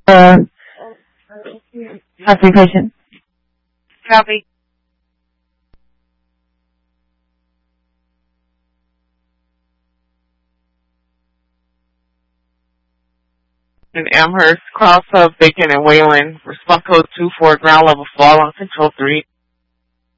Copy, patient. Copy. In Amherst, Cross Hub, Bacon, and Wayland. Response code 2 for ground level fall on Control 3.